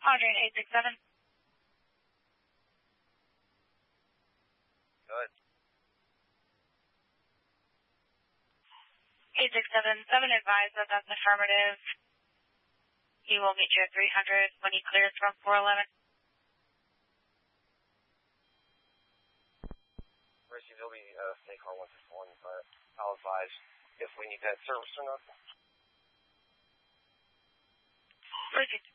Andre 867. Good. 867, 7 advised that that's affirmative. He will meet you at 300 when he clears from 411. Received, he'll be State Car 161, but I'll advise if we need that service or not. Received